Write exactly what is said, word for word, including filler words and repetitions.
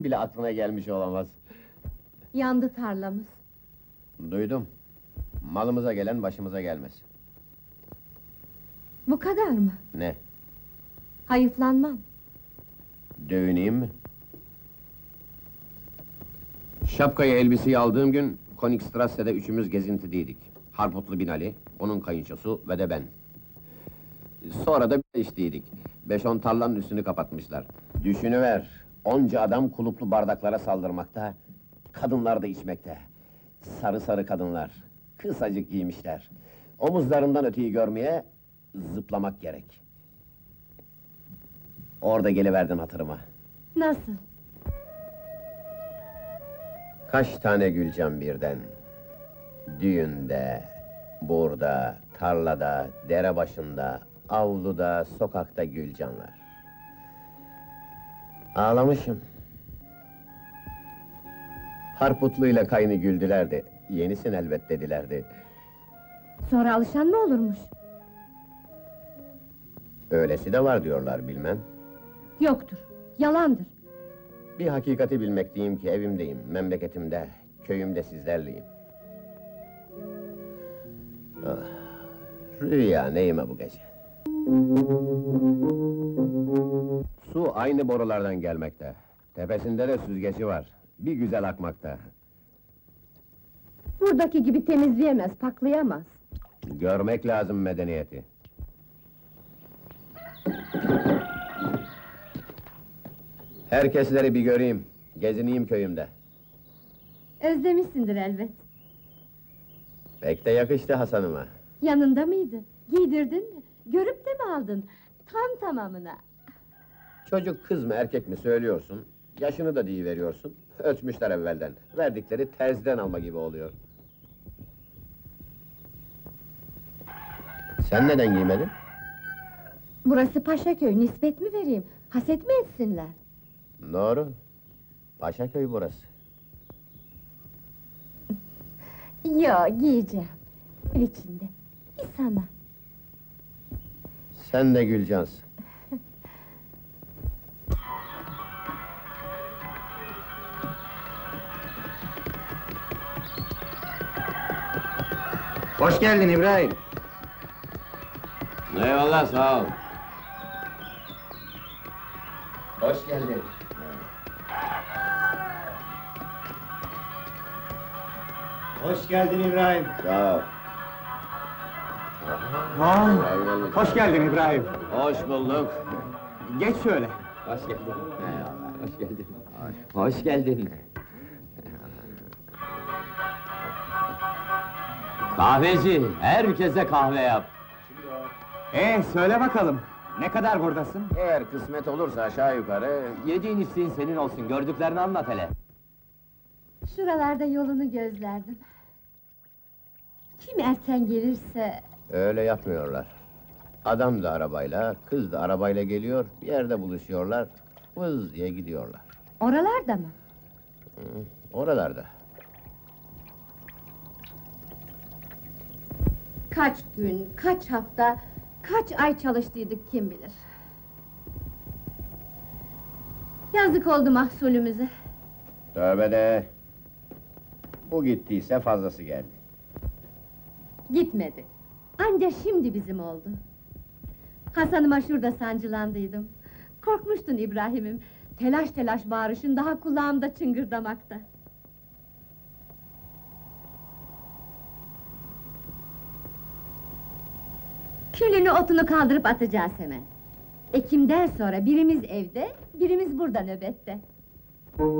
bile aklına gelmiş olamaz. Yandı tarlamız. Duydum. Malımıza gelen başımıza gelmez. Bu kadar mı? Ne? Hayıflanmam. Dövüneyim mi? Şapkayı, elbiseyi aldığım gün Konigstrasse'de üçümüz gezintideydik. Harputlu Binali, onun kayınçosu ve de ben. Sonra da içtiydik. Beş on tarlanın üstünü kapatmışlar. Düşünüver, onca adam kuluplu bardaklara saldırmakta, kadınlar da içmekte. Sarı sarı kadınlar, kısacık giymişler. Omuzlarından öteyi görmeye zıplamak gerek. Orada geliverdin hatırıma. Nasıl? Kaç tane Gülcan birden? Düğünde, burada, tarlada, dere başında, avluda, sokakta Gülcanlar. Ağlamışım. Harputlu'yla kaynı güldülerdi. Yenisin elbet dedilerdi. Sonra alışan mı olurmuş? Öylesi de var diyorlar, bilmem. Yoktur, yalandır. Bir hakikati bilmekteyim ki evimdeyim, memleketimde, köyümde sizlerleyim. Ah, rüya neyime bu gece? Su aynı borulardan gelmekte. Tepesinde de süzgeci var. Bir güzel akmakta. Buradaki gibi temizleyemez, paklayamaz. Görmek lazım medeniyeti. Herkesleri bir göreyim, gezineyim köyümde. Özlemişsindir elbet. Pek de yakıştı Hasan'ıma. Yanında mıydı? Giydirdin mi? Görüp de mi aldın? Tam tamamına. Çocuk kız mı erkek mi söylüyorsun, yaşını da deyiveriyorsun. Ölçmüşler evvelden, verdikleri terziden alma gibi oluyor. Sen neden giymedin? Burası Paşaköy, nispet mi vereyim? Haset mi etsinler? Doğru, Paşaköy burası. Yo, giyeceğim. Ev içinde, bir sana. Sen de Gülcansın. Hoş geldin İbrahim. Eyvallah, sağ ol. Hoş geldin. Hoş geldin İbrahim. Sağ ol. Vay, Eyvallah. hoş geldin İbrahim. Hoş bulduk. Geç şöyle. Hoş geldin. Eyvallah. Hoş geldin. Hoş geldin. Kahveci, herkese kahve yap. Ee, söyle bakalım. Ne kadar buradasın? Eğer kısmet olursa aşağı yukarı... Yediğin içtiğin senin olsun, gördüklerini anlat hele. Şuralarda yolunu gözlerdim. Kim erken gelirse... Öyle yapmıyorlar. Adam da arabayla, kız da arabayla geliyor, bir yerde buluşuyorlar, vız diye gidiyorlar. Oralarda mı? Hı, oralarda. Kaç gün, kaç hafta, kaç ay çalıştıydık kim bilir. Yazık oldu mahsulümüze. Tövbe de! Bu gittiyse fazlası geldi. Gitmedi. Anca şimdi bizim oldu. Hasan'ıma şurada sancılandıydım. Korkmuştun İbrahim'im. Telaş telaş bağırışın daha kulağımda çıngırdamakta. Külünü otunu kaldırıp atacağız hemen. Ekim'den sonra birimiz evde, birimiz burada nöbette.